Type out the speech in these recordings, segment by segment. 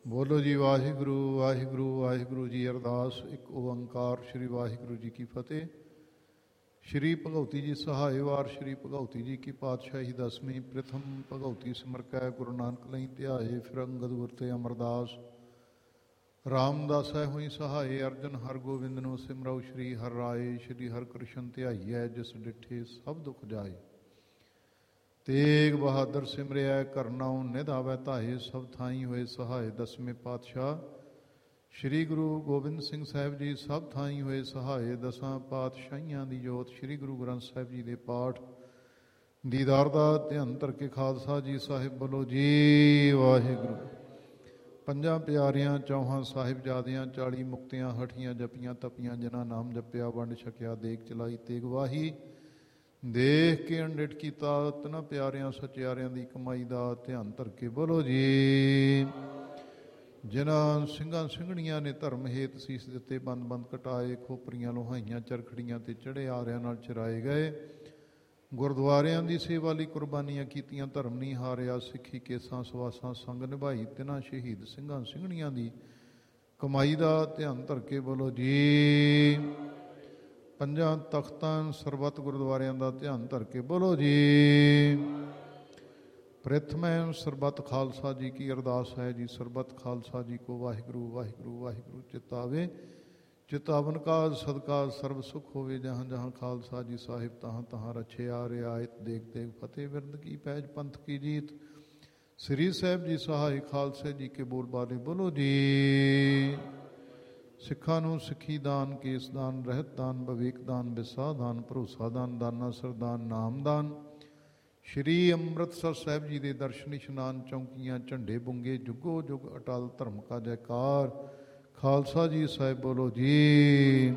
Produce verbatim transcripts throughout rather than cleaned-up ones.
ਬੋਲੋ ਜੀ ਵਾਹਿਗੁਰੂ ਵਾਹਿਗੁਰੂ ਵਾਹਿਗੁਰੂ ਜੀ। ਅਰਦਾਸ ਇੱਕ ਓੰਕਾਰ ਸ਼੍ਰੀ ਵਾਹਿਗੁਰੂ ਜੀ ਕੀ ਫਤਿਹ। ਸ਼੍ਰੀ ਭਗਉਤੀ ਜੀ ਸਹਾਏ ਵਾਰ ਸ਼੍ਰੀ ਭਗਉਤੀ ਜੀ ਕੀ ਪਾਤਸ਼ਾਹੀ ਦਸਵੀਂ ਪ੍ਰਥਮ ਭਗਉਤੀ ਸਿਮਰਕੈ ਗੁਰੂ ਨਾਨਕ ਲਈ ਧਿਆਏ ਫਿਰ ਅੰਗਦ ਗੁਰ ਤੇ ਅਮਰਦਾਸ ਰਾਮਦਾਸ ਹੈ ਹੋਈ ਸਹਾਏ ਅਰਜਨ ਹਰ ਗੋਬਿੰਦ ਨੂੰ ਸਿਮਰਉ ਸ਼੍ਰੀ ਹਰਿ ਰਾਏ ਸ਼੍ਰੀ ਹਰਿ ਕ੍ਰਿਸ਼ਨ ਧਿਆਈਐ ਜਿਸ ਡਿਠੇ ਸਭ ਦੁੱਖ ਜਾਏ। ਤੇਗ ਬਹਾਦਰ ਸਿਮਰਿਆ ਕਰਨਾਉ ਨਿਧਾਵੈ ਧਾਏ ਸਭ ਥਾਈ ਹੋਏ ਸਹਾਏ। ਦਸਵੇਂ ਪਾਤਸ਼ਾਹ ਸ਼੍ਰੀ ਗੁਰੂ ਗੋਬਿੰਦ ਸਿੰਘ ਸਾਹਿਬ ਜੀ ਸਭ ਥਾਈ ਹੋਏ ਸਹਾਏ। ਦਸਾਂ ਪਾਤਸ਼ਾਹੀਆਂ ਦੀ ਜੋਤ ਸ਼੍ਰੀ ਗੁਰੂ ਗ੍ਰੰਥ ਸਾਹਿਬ ਜੀ ਦੇ ਪਾਠ ਦੀਦਾਰ ਦਾ ਧਿਆਨ ਧਰ ਕੇ ਖਾਲਸਾ ਜੀ ਸਾਹਿਬ ਬੋਲੋ ਜੀ ਵਾਹਿਗੁਰੂ। ਪੰਜਾਂ ਪਿਆਰਿਆਂ ਚੌਹਾਂ ਸਾਹਿਬਜ਼ਾਦਿਆਂ ਚਾਲੀ ਮੁਕਤਿਆਂ ਹਠੀਆਂ ਜਪੀਆਂ ਤਪੀਆਂ ਜਿਨ੍ਹਾਂ ਨਾਮ ਜਪਿਆ ਵੰਡ ਛਕਿਆ ਦੇਗ ਚਲਾਈ ਤੇਗ ਵਾਹੀ ਦੇਖ ਕੇ ਅੰਡਿਟ ਕੀਤਾ ਤਿੰਨਾਂ ਪਿਆਰਿਆਂ ਸਚਿਆਰਿਆਂ ਦੀ ਕਮਾਈ ਦਾ ਧਿਆਨ ਧਰ ਕੇ ਬੋਲੋ ਜੀ। ਜਿਨ੍ਹਾਂ ਸਿੰਘਾਂ ਸਿੰਘਣੀਆਂ ਨੇ ਧਰਮ ਹੇਤ ਸੀਸ ਦਿੱਤੇ ਬੰਦ ਬੰਦ ਕਟਾਏ ਖੋਪਰੀਆਂ ਲੋਹਾਈਆਂ ਚਰਖੜੀਆਂ ਤੇ ਚੜ੍ਹੇ ਆਰਿਆਂ ਨਾਲ ਚਰਾਏ ਗਏ ਗੁਰਦੁਆਰਿਆਂ ਦੀ ਸੇਵਾ ਲਈ ਕੁਰਬਾਨੀਆਂ ਕੀਤੀਆਂ ਧਰਮ ਨਹੀਂ ਹਾਰਿਆ ਸਿੱਖੀ ਕੇਸਾਂ ਸਵਾਸਾਂ ਸੰਗ ਨਿਭਾਈ ਤਿੰਨਾਂ ਸ਼ਹੀਦ ਸਿੰਘਾਂ ਸਿੰਘਣੀਆਂ ਦੀ ਕਮਾਈ ਦਾ ਧਿਆਨ ਧਰ ਕੇ ਬੋਲੋ ਜੀ। ਪੰਜਾਂ ਤਖਤਾਂ ਸਰਬੱਤ ਗੁਰਦੁਆਰਿਆਂ ਦਾ ਧਿਆਨ ਧਰ ਕੇ ਬੋਲੋ ਜੀ। ਪ੍ਰਥਮੈ ਸਰਬੱਤ ਖਾਲਸਾ ਜੀ ਕੀ ਅਰਦਾਸ ਹੈ ਜੀ ਸਰਬੱਤ ਖਾਲਸਾ ਜੀ ਕੋ ਵਾਹਿਗੁਰੂ ਵਾਹਿਗੁਰੂ ਵਾਹਿਗੁਰੂ ਚਿਤਾਵੇ ਚਿਤਾਵਨ ਕਾ ਸਦਕਾ ਸਰਬ ਸੁਖ ਹੋਵੇ ਜਹਾਂ ਜਹਾਂ ਖਾਲਸਾ ਜੀ ਸਾਹਿਬ ਤਹਾਂ ਤਹਾਂ ਰਛਿਆ ਰਿਆਇਤ ਦੇਖ ਦੇਖ ਫਤਿਹ ਬਿਰਦ ਕੀ ਪੈਜ ਪੰਥ ਕੀ ਜੀਤ ਸ੍ਰੀ ਸਾਹਿਬ ਜੀ ਸਹਾਈ ਖਾਲਸੇ ਜੀ ਕੇ ਬੋਲ ਬਾਲੇ ਬੋਲੋ ਜੀ। ਸਿੱਖਾਂ ਨੂੰ ਸਿੱਖੀ ਦਾਨ ਕੇਸ ਦਾਨ ਰਹਿਤ ਦਾਨ ਵਿਵੇਕ ਦਾਨ ਵਿਸਾਹ ਦਾਨ ਭਰੋਸਾ ਦਾਨ ਦਾਨਾ ਸਰਦਾਨ ਨਾਮ ਦਾਨ ਸ਼੍ਰੀ ਅੰਮ੍ਰਿਤਸਰ ਸਾਹਿਬ ਜੀ ਦੇ ਦਰਸ਼ਨ ਇਸ਼ਨਾਨ ਚੌਂਕੀਆਂ ਝੰਡੇ ਬੁੰਗੇ ਜੁਗੋ ਜੁਗ ਅਟਲ ਧਰਮ ਕਾ ਜੈਕਾਰ ਖਾਲਸਾ ਜੀ ਸਾਹਿਬ ਬੋਲੋ ਜੀ।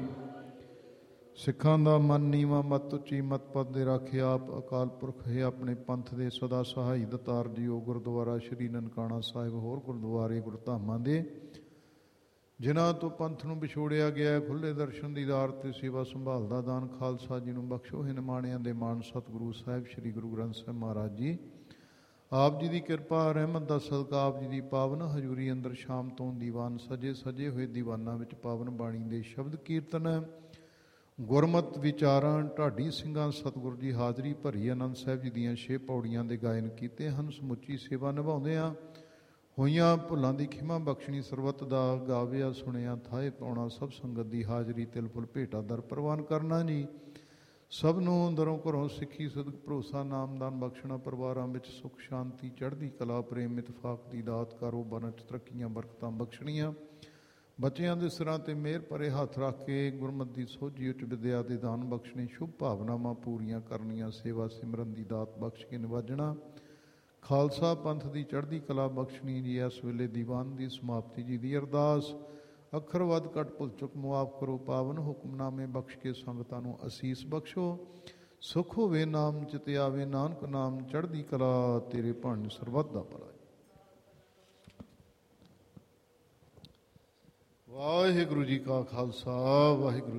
ਸਿੱਖਾਂ ਦਾ ਮਨ ਨੀਵਾਂ ਮਤ ਉੱਚੀ ਮਤ ਪਦ ਦੇ ਰਾਖੇ ਆਪ ਅਕਾਲ ਪੁਰਖ ਹੈ ਆਪਣੇ ਪੰਥ ਦੇ ਸਦਾ ਸਹਾਈ ਦਤਾਰ ਜੀਓ ਗੁਰਦੁਆਰਾ ਸ਼੍ਰੀ ਨਨਕਾਣਾ ਸਾਹਿਬ ਹੋਰ ਗੁਰਦੁਆਰੇ ਗੁਰਧਾਮਾਂ ਦੇ ਜਿਨ੍ਹਾਂ ਤੋਂ ਪੰਥ ਨੂੰ ਵਿਛੋੜਿਆ ਗਿਆ ਖੁੱਲ੍ਹੇ ਦਰਸ਼ਨ ਦੀਦਾਰ ਤੇ ਸੇਵਾ ਸੰਭਾਲ ਦਾ ਦਾਨ ਖਾਲਸਾ ਜੀ ਨੂੰ ਬਖਸ਼ੋ ਹੈ ਨਿਮਾਣਿਆਂ ਦੇ ਮਾਣ ਸਤਿਗੁਰੂ ਸਾਹਿਬ ਸ਼੍ਰੀ ਗੁਰੂ ਗ੍ਰੰਥ ਸਾਹਿਬ ਮਹਾਰਾਜ ਜੀ ਆਪ ਜੀ ਦੀ ਕਿਰਪਾ ਰਹਿਮਤ ਦਾ ਸਦਕਾ ਆਪ ਜੀ ਦੀ ਪਾਵਨ ਹਜ਼ੂਰੀ ਅੰਦਰ ਸ਼ਾਮ ਤੋਂ ਦੀਵਾਨ ਸਜੇ ਸਜੇ ਹੋਏ ਦੀਵਾਨਾਂ ਵਿੱਚ ਪਾਵਨ ਬਾਣੀ ਦੇ ਸ਼ਬਦ ਕੀਰਤਨ ਗੁਰਮਤ ਵਿਚਾਰਾਂ ਢਾਡੀ ਸਿੰਘਾਂ ਸਤਿਗੁਰੂ ਜੀ ਹਾਜ਼ਰੀ ਭਰੀ ਆਨੰਦ ਸਾਹਿਬ ਜੀ ਦੀਆਂ ਛੇ ਪੌੜੀਆਂ ਦੇ ਗਾਇਨ ਕੀਤੇ ਹਨ। ਸਮੁੱਚੀ ਸੇਵਾ ਨਿਭਾਉਂਦਿਆਂ ਹੋਈਆਂ ਭੁੱਲਾਂ ਦੀ ਖਿਮਾ ਬਖਸ਼ਣੀ ਸਰਬੱਤ ਦਾ ਗਾਵਿਆ ਸੁਣਿਆ ਥਾਏ ਪਾਉਣਾ ਸਭ ਸੰਗਤ ਦੀ ਹਾਜ਼ਰੀ ਤਿਲ ਫੁੱਲ ਭੇਟਾ ਦਰ ਪ੍ਰਵਾਨ ਕਰਨਾ ਜੀ। ਸਭ ਨੂੰ ਅੰਦਰੋਂ ਘਰੋਂ ਸਿੱਖੀ ਸਦਕ ਭਰੋਸਾ ਨਾਮਦਾਨ ਬਖਸ਼ਣਾ ਪਰਿਵਾਰਾਂ ਵਿੱਚ ਸੁੱਖ ਸ਼ਾਂਤੀ ਚੜ੍ਹਦੀ ਕਲਾ ਪ੍ਰੇਮ ਇਤਫਾਕ ਦੀ ਦਾਤ ਕਾਰੋਬਾਰਾਂ 'ਚ ਤਰੱਕੀਆਂ ਬਰਕਤਾਂ ਬਖਸ਼ਣੀਆਂ ਬੱਚਿਆਂ ਦੇ ਸਿਰਾਂ 'ਤੇ ਮਿਹਰ ਭਰੇ ਹੱਥ ਰੱਖ ਕੇ ਗੁਰਮਤ ਦੀ ਸੋਝੀ ਉੱਚ ਵਿਦਿਆ ਦੇ ਦਾਨ ਬਖਸ਼ਣੇ ਸ਼ੁਭ ਭਾਵਨਾਵਾਂ ਪੂਰੀਆਂ ਕਰਨੀਆਂ ਸੇਵਾ ਸਿਮਰਨ ਦੀ ਦਾਤ ਬਖਸ਼ ਕੇ ਨਿਵਾਜਣਾ ਖਾਲਸਾ ਪੰਥ ਦੀ ਚੜ੍ਹਦੀ ਕਲਾ ਬਖਸ਼ਣੀ ਜੀ। ਇਸ ਵੇਲੇ ਦੀਵਾਨ ਦੀ ਸਮਾਪਤੀ ਜੀ ਦੀ ਅਰਦਾਸ ਅੱਖਰ ਵੱਧ ਘੱਟ ਭੁੱਲ ਚੁੱਕ ਮੁਆਫ ਕਰੋ ਪਾਵਨ ਹੁਕਮਨਾਮੇ ਬਖਸ਼ ਕੇ ਸੰਗਤਾਂ ਨੂੰ ਅਸੀਸ ਬਖਸ਼ੋ ਸੁਖ ਹੋਵੇ ਨਾਮ ਚਿਤ ਆਵੇ ਨਾਨਕ ਨਾਮ ਚੜ੍ਹਦੀ ਕਲਾ ਤੇਰੇ ਭਣ ਸਰਬੱਤ ਦਾ ਭਲਾ। ਵਾਹਿਗੁਰੂ ਜੀ ਕਾ ਖਾਲਸਾ ਵਾਹਿਗੁਰੂ